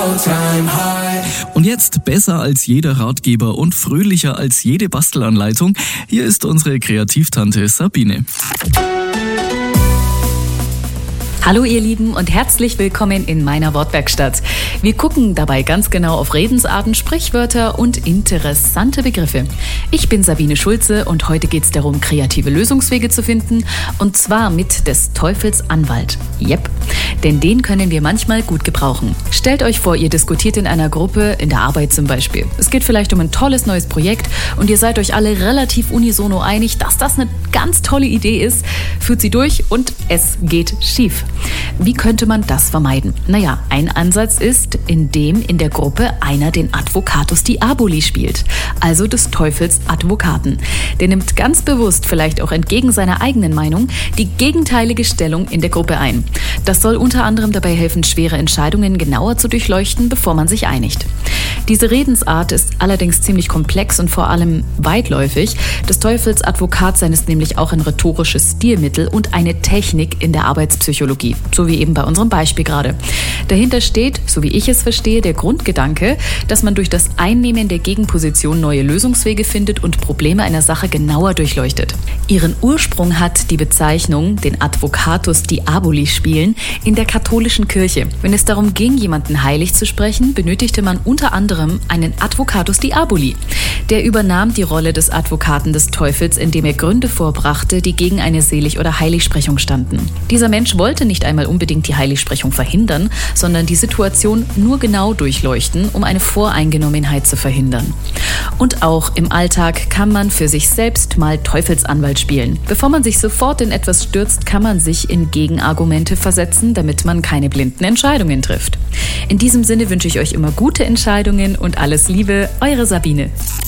Und jetzt besser als jeder Ratgeber und fröhlicher als jede Bastelanleitung, hier ist unsere Kreativtante Sabine. Hallo ihr Lieben und herzlich willkommen in meiner Wortwerkstatt. Wir gucken dabei ganz genau auf Redensarten, Sprichwörter und interessante Begriffe. Ich bin Sabine Schulze und heute geht es darum, kreative Lösungswege zu finden, und zwar mit des Teufels Anwalt. Yep, denn den können wir manchmal gut gebrauchen. Stellt euch vor, ihr diskutiert in einer Gruppe, in der Arbeit zum Beispiel. Es geht vielleicht um ein tolles neues Projekt und ihr seid euch alle relativ unisono einig, dass das eine ganz tolle Idee ist. Führt sie durch und es geht schief. Wie könnte man das vermeiden? Naja, ein Ansatz ist, indem in der Gruppe einer den Advocatus Diaboli spielt, also des Teufels Advokaten. Der nimmt ganz bewusst, vielleicht auch entgegen seiner eigenen Meinung, die gegenteilige Stellung in der Gruppe ein. Das soll unter anderem dabei helfen, schwere Entscheidungen genauer zu durchleuchten, bevor man sich einigt. Diese Redensart ist allerdings ziemlich komplex und vor allem weitläufig. Des Teufels Advokat sein ist nämlich auch ein rhetorisches Stilmittel und eine Technik in der Arbeitspsychologie. So wie eben bei unserem Beispiel gerade. Dahinter steht, so wie ich es verstehe, der Grundgedanke, dass man durch das Einnehmen der Gegenposition neue Lösungswege findet und Probleme einer Sache genauer durchleuchtet. Ihren Ursprung hat die Bezeichnung, den Advocatus Diaboli spielen, in der katholischen Kirche. Wenn es darum ging, jemanden heilig zu sprechen, benötigte man unter anderem einen Advocatus Diaboli. Der übernahm die Rolle des Advokaten des Teufels, indem er Gründe vorbrachte, die gegen eine Selig- oder Heiligsprechung standen. Dieser Mensch wollte nicht einmal unbedingt die Heiligsprechung verhindern, sondern die Situation nur genau durchleuchten, um eine Voreingenommenheit zu verhindern. Und auch im Alltag kann man für sich selbst mal Teufelsanwalt spielen. Bevor man sich sofort in etwas stürzt, kann man sich in Gegenargumente versetzen, damit man keine blinden Entscheidungen trifft. In diesem Sinne wünsche ich euch immer gute Entscheidungen und alles Liebe, eure Sabine.